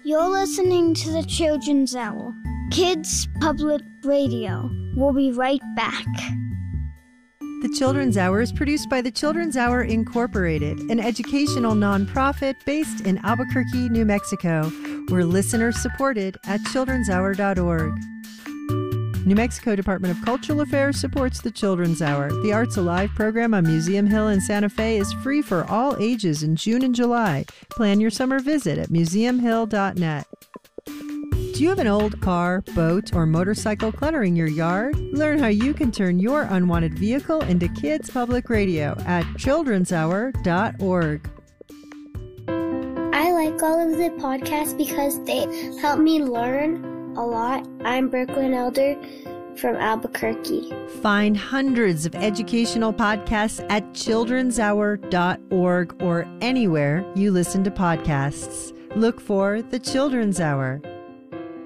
You're listening to the Children's Hour, Kids Public Radio. We'll be right back. The Children's Hour is produced by the Children's Hour Incorporated, an educational nonprofit based in Albuquerque, New Mexico. We're listener-supported at childrenshour.org. New Mexico Department of Cultural Affairs supports the Children's Hour. The Arts Alive program on Museum Hill in Santa Fe is free for all ages in June and July. Plan your summer visit at museumhill.net. Do you have an old car, boat, or motorcycle cluttering your yard? Learn how you can turn your unwanted vehicle into Kids Public Radio at childrenshour.org. I like all of the podcasts because they help me learn a lot. I'm Brooklyn Elder from Albuquerque. Find hundreds of educational podcasts at childrenshour.org or anywhere you listen to podcasts. Look for The Children's Hour.